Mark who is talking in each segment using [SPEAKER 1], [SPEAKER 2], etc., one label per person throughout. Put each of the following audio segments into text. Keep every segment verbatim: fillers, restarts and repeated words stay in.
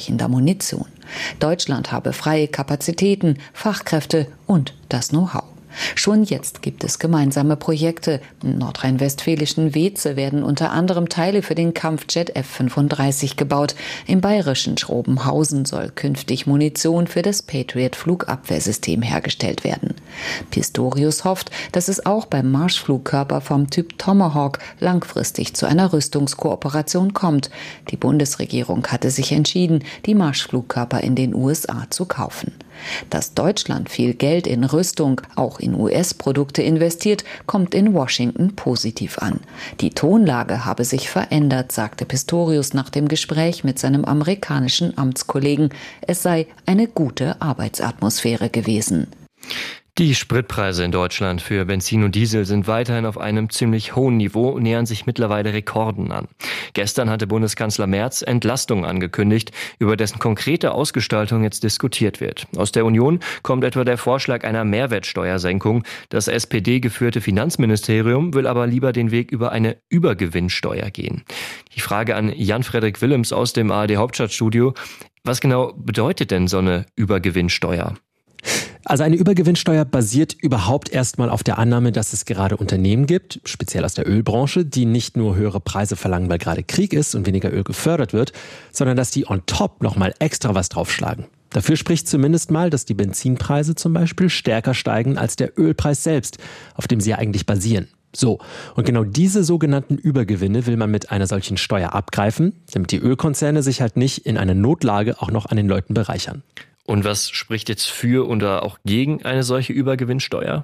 [SPEAKER 1] entsprechender Munition. Deutschland habe freie Kapazitäten, Fachkräfte und das Know-how. Schon jetzt gibt es gemeinsame Projekte. Im nordrhein-westfälischen Weeze werden unter anderem Teile für den Kampfjet F fünfunddreißig gebaut. Im bayerischen Schrobenhausen soll künftig Munition für das Patriot-Flugabwehrsystem hergestellt werden. Pistorius hofft, dass es auch beim Marschflugkörper vom Typ Tomahawk langfristig zu einer Rüstungskooperation kommt. Die Bundesregierung hatte sich entschieden, die Marschflugkörper in den U S A zu kaufen. Dass Deutschland viel Geld in Rüstung, auch in U S-Produkte investiert, kommt in Washington positiv an. Die Tonlage habe sich verändert, sagte Pistorius nach dem Gespräch mit seinem amerikanischen Amtskollegen. Es sei eine gute Arbeitsatmosphäre gewesen.
[SPEAKER 2] Die Spritpreise in Deutschland für Benzin und Diesel sind weiterhin auf einem ziemlich hohen Niveau und nähern sich mittlerweile Rekorden an. Gestern hatte Bundeskanzler Merz Entlastungen angekündigt, über dessen konkrete Ausgestaltung jetzt diskutiert wird. Aus der Union kommt etwa der Vorschlag einer Mehrwertsteuersenkung. Das S P D-geführte Finanzministerium will aber lieber den Weg über eine Übergewinnsteuer gehen. Die Frage an Jan-Frederik Willems aus dem A R D-Hauptstadtstudio: Was genau bedeutet denn so eine Übergewinnsteuer?
[SPEAKER 3] Also eine Übergewinnsteuer basiert überhaupt erstmal auf der Annahme, dass es gerade Unternehmen gibt, speziell aus der Ölbranche, die nicht nur höhere Preise verlangen, weil gerade Krieg ist und weniger Öl gefördert wird, sondern dass die on top nochmal extra was draufschlagen. Dafür spricht zumindest mal, dass die Benzinpreise zum Beispiel stärker steigen als der Ölpreis selbst, auf dem sie ja eigentlich basieren. So, und genau diese sogenannten Übergewinne will man mit einer solchen Steuer abgreifen, damit die Ölkonzerne sich halt nicht in einer Notlage auch noch an den Leuten bereichern.
[SPEAKER 2] Und was spricht jetzt für oder auch gegen eine solche Übergewinnsteuer?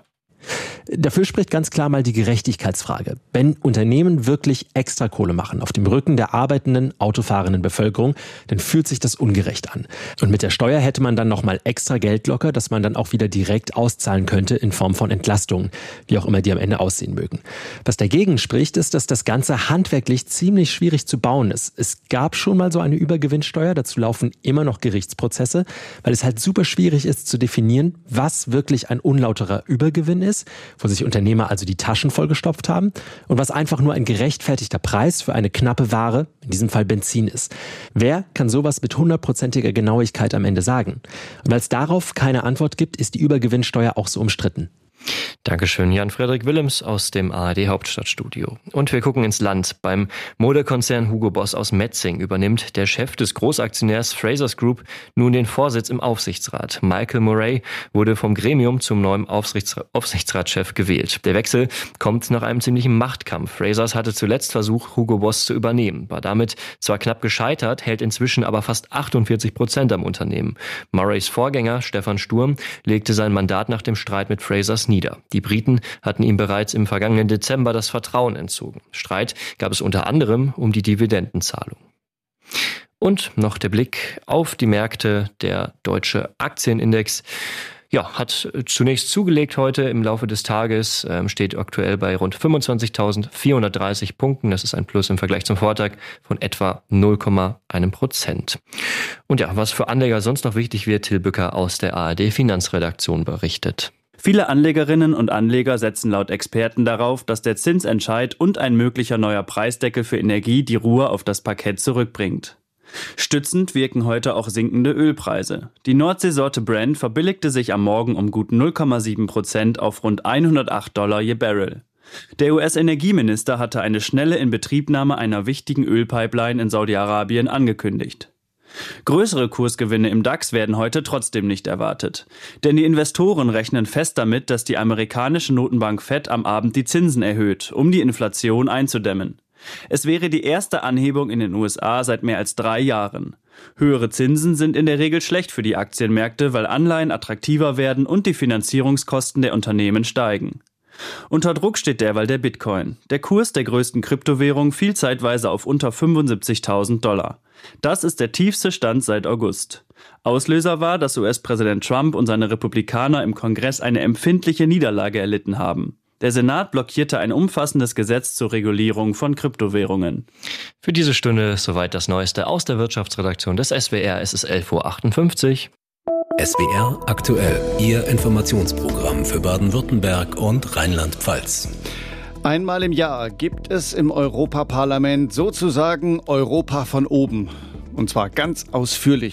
[SPEAKER 3] Dafür spricht ganz klar mal die Gerechtigkeitsfrage. Wenn Unternehmen wirklich extra Kohle machen auf dem Rücken der arbeitenden, autofahrenden Bevölkerung, dann fühlt sich das ungerecht an. Und mit der Steuer hätte man dann nochmal extra Geld locker, das man dann auch wieder direkt auszahlen könnte in Form von Entlastungen, wie auch immer die am Ende aussehen mögen. Was dagegen spricht, ist, dass das Ganze handwerklich ziemlich schwierig zu bauen ist. Es gab schon mal so eine Übergewinnsteuer, dazu laufen immer noch Gerichtsprozesse, weil es halt super schwierig ist zu definieren, was wirklich ein unlauterer Übergewinn ist, wo sich Unternehmer also die Taschen vollgestopft haben und was einfach nur ein gerechtfertigter Preis für eine knappe Ware, in diesem Fall Benzin ist. Wer kann sowas mit hundertprozentiger Genauigkeit am Ende sagen? Und weil es darauf keine Antwort gibt, ist die Übergewinnsteuer auch so umstritten.
[SPEAKER 2] Dankeschön, Jan-Frederik Willems aus dem A R D-Hauptstadtstudio. Und wir gucken ins Land. Beim Modekonzern Hugo Boss aus Metzing übernimmt der Chef des Großaktionärs Frasers Group nun den Vorsitz im Aufsichtsrat. Michael Murray wurde vom Gremium zum neuen Aufsichts- Aufsichtsratschef gewählt. Der Wechsel kommt nach einem ziemlichen Machtkampf. Frasers hatte zuletzt versucht, Hugo Boss zu übernehmen, war damit zwar knapp gescheitert, hält inzwischen aber fast achtundvierzig Prozent am Unternehmen. Murrays Vorgänger, Stefan Sturm, legte sein Mandat nach dem Streit mit Frasers nieder. Die Briten hatten ihm bereits im vergangenen Dezember das Vertrauen entzogen. Streit gab es unter anderem um die Dividendenzahlung. Und noch der Blick auf die Märkte. Der deutsche Aktienindex ja, hat zunächst zugelegt heute im Laufe des Tages, ähm, steht aktuell bei rund fünfundzwanzigtausendvierhundertdreißig Punkten. Das ist ein Plus im Vergleich zum Vortag von etwa null Komma eins Prozent. Und ja, was für Anleger sonst noch wichtig wird, Till Bücker aus der A R D-Finanzredaktion berichtet.
[SPEAKER 4] Viele Anlegerinnen und Anleger setzen laut Experten darauf, dass der Zinsentscheid und ein möglicher neuer Preisdeckel für Energie die Ruhe auf das Parkett zurückbringt. Stützend wirken heute auch sinkende Ölpreise. Die Nordseesorte Brent verbilligte sich am Morgen um gut null Komma sieben Prozent auf rund hundertacht Dollar je Barrel. Der U S-Energieminister hatte eine schnelle Inbetriebnahme einer wichtigen Ölpipeline in Saudi-Arabien angekündigt. Größere Kursgewinne im DAX werden heute trotzdem nicht erwartet. Denn die Investoren rechnen fest damit, dass die amerikanische Notenbank Fed am Abend die Zinsen erhöht, um die Inflation einzudämmen. Es wäre die erste Anhebung in den U S A seit mehr als drei Jahren. Höhere Zinsen sind in der Regel schlecht für die Aktienmärkte, weil Anleihen attraktiver werden und die Finanzierungskosten der Unternehmen steigen. Unter Druck steht derweil der Bitcoin. Der Kurs der größten Kryptowährung fiel zeitweise auf unter fünfundsiebzigtausend Dollar. Das ist der tiefste Stand seit August. Auslöser war, dass U S-Präsident Trump und seine Republikaner im Kongress eine empfindliche Niederlage erlitten haben. Der Senat blockierte ein umfassendes Gesetz zur Regulierung von Kryptowährungen.
[SPEAKER 2] Für diese Stunde soweit das Neueste aus der Wirtschaftsredaktion des S W R. Es ist elf Uhr achtundfünfzig.
[SPEAKER 5] S W R aktuell, Ihr Informationsprogramm für Baden-Württemberg und Rheinland-Pfalz.
[SPEAKER 6] Einmal im Jahr gibt es im Europaparlament sozusagen Europa von oben. Und zwar ganz ausführlich.